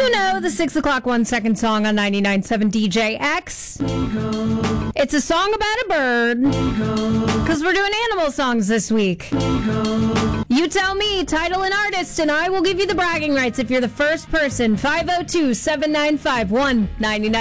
You know the 6 o'clock 1 second song on 99.7 DJX. It's a song about a bird, because we're doing animal songs this week. You tell me, title and artist, and I will give you the bragging rights if you're the first person. 502-795-1999.